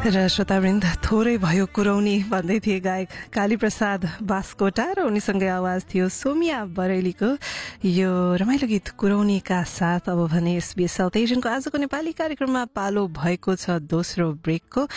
र श्रोतावृन्द थोरै भयो कुरौनी भन्दै थिए गायक कालीप्रसाद बास्कोटा र उनीसँगै आवाज थियो सोमिया बरेलीको। यो रमाइलो गीत कुरौनीका साथ अब भने SBS साउथ एसियनको आजको नेपाली कार्यक्रममा पालो भएको छ दोस्रो ब्रेकको।